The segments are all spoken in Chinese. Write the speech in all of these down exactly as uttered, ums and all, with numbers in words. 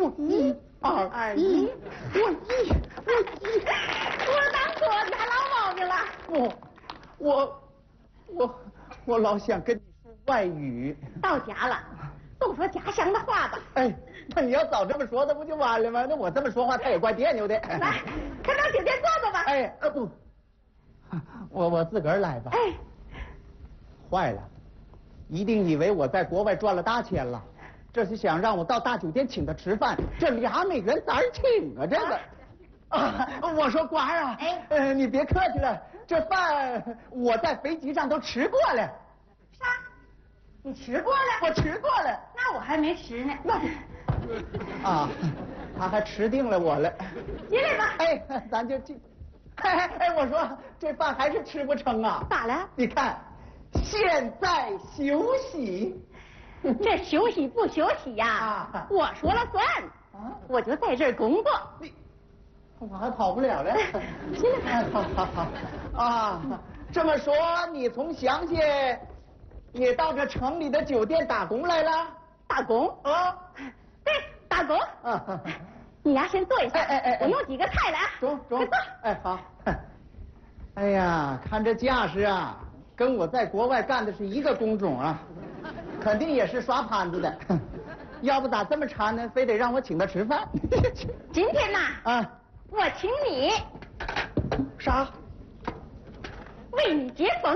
我一二二一， 我一我一， 我当说你还老毛病了。 我我我我老想跟你说外语。 到家了，都说家乡的话吧。 哎，那你要早这么说，那不就完了吗？那我这么说话，他也怪别扭的。 来，快到酒店坐坐吧。 哎，呃不，我我自个儿来吧。 哎， 坏了，一定以为我在国外赚了大钱了，这是想让我到大酒店请他吃饭，这俩美元咋请啊？这个。啊，我说官儿啊， 哎， 呃，你别客气了，这饭我在飞机上都吃过了。 啥？你吃过了？ 我吃过了。 那我还没吃呢。 那啊，他还吃定了我了。 进来吧。 哎，咱就进。哎哎，我说这饭还是吃不成啊？ 咋了？ 你看，现在休息。 这休息不休息呀？ 啊， 我说了算。 啊， 我就在这儿工作。 你。我还跑不了了。 进来吧。 好好好啊，这么说你从乡下也到这城里的酒店打工来了？ 打工？ 啊， 对，打工。 啊， 你呀，先坐一下。 哎哎哎， 我弄几个菜来啊。 中中快坐。 哎好。哎呀，看这架势啊，跟我在国外干的是一个工种啊，肯定也是刷盘子的。要不咋这么馋呢？非得让我请他吃饭。 今天呐， 啊， 我请你啥？ 为你接风。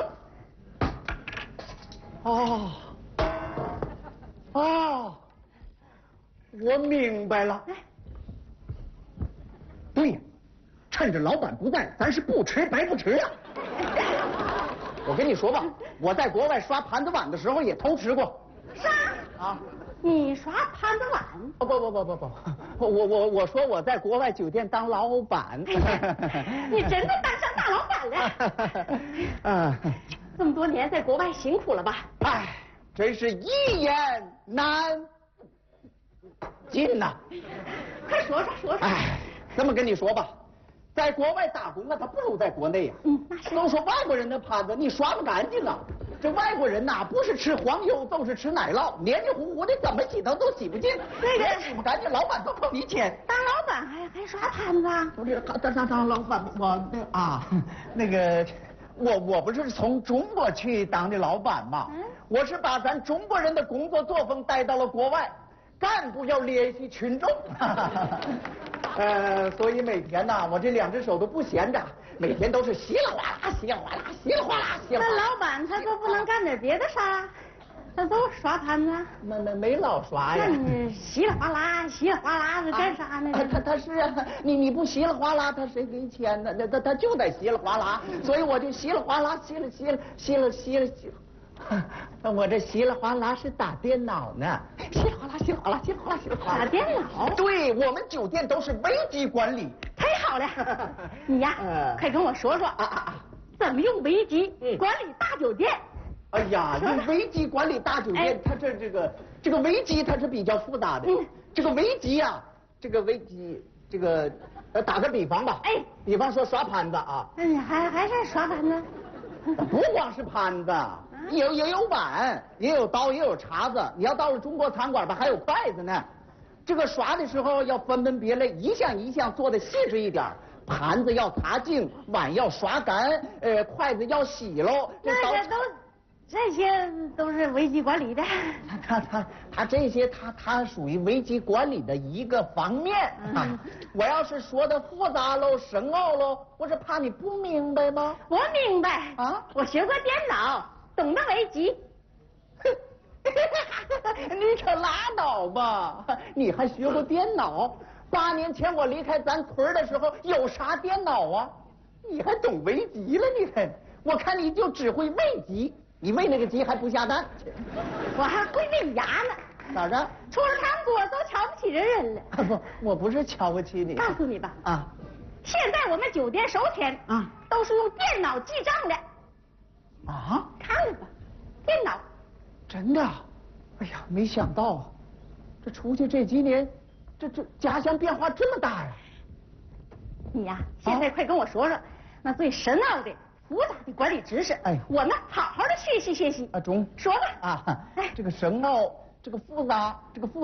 哦哦，我明白了。对呀，趁着老板不在，咱是不吃白不吃啊。我跟你说吧，我在国外刷盘子碗的时候也偷吃过。 啥？ 啊？ 你刷盘子碗？ 不不不不不不，我我我说我在国外酒店当老板。 你真的当上大老板了？ 啊， 这么多年在国外辛苦了吧？ 哎，真是一言难尽呐。 快说说说说。 哎，这么跟你说吧，在国外打工啊，他不如在国内呀。 嗯，那是。 都说外国人的盘子你刷不干净啊，这外国人呐，不是吃黄油就是吃奶酪，黏黏糊糊的，怎么洗头都洗不净， 对对， 洗不干净，老板都扣你钱。 当老板还还刷盘子啊？ 不是，当当当老板，我那啊，那个，我我不是从中国去当的老板嘛， 嗯， 我是把咱中国人的工作作风带到了国外，干部要联系群众。呃，所以每天呐，我这两只手都不闲着，每天都是稀里哗啦、稀里哗啦、稀里哗啦、稀里哗啦。 那老板他都不能干点别的啥？他都刷盘子？ 没没没老刷呀。 那你稀里哗啦、稀里哗啦是干啥呢？ 啊、他他是啊，你你不稀里哗啦，他谁给钱呢？那他他就得稀里哗啦，所以我就稀里哗啦、稀里稀里稀里稀里稀里。我这稀里哗啦是打电脑呢，稀里哗啦，稀里哗啦，稀里哗啦，稀里哗啦。 打电脑？ 对，我们酒店都是危机管理。 太好了，你呀， 嗯、 快跟我说说啊啊啊， 怎么用危机管理大酒店？ 哎呀，用危机管理大酒店， 哎、 它这这个这个危机它是比较复杂的。嗯，这个危机啊，这个危机，这个呃，打个比方吧。哎，比方说刷盘子啊。 嗯，还还是刷盘子？ 不光是盘子。也也有碗，也有刀，也有叉子。你要到了中国餐馆吧，还有筷子呢。这个刷的时候要分门别类，一项一项做的细致一点。盘子要擦净，碗要刷干，呃，筷子要洗喽。 这个都，这些都是危机管理的。 他他他他这些他他属于危机管理的一个方面啊。嗯、我要是说的复杂喽、深奥喽，我是怕你不明白吗？ 我明白啊， 我学过电脑。懂得危机， 你可拉倒吧！你还学过电脑？八年前我离开咱村的时候，有啥电脑啊？你还懂危机了？你还？我看你就只会喂鸡，你喂那个鸡还不下蛋？ 我还会喂鸭呢。 咋着？ 出了趟锅都瞧不起人人了。 啊不，我不是瞧不起你。 告诉你吧， 啊， 现在我们酒店收钱啊，都是用电脑记账的。 啊， 看了吧，电脑。 真的？哎呀，没想到啊，这出去这几年，这这家乡变化这么大呀！ 你呀，现在快跟我说说那最深奥的、复杂的管理知识。哎，我呢好好的学习学习。 啊，中。 说吧。 啊，哎，这个深奥，这个复杂，这个复。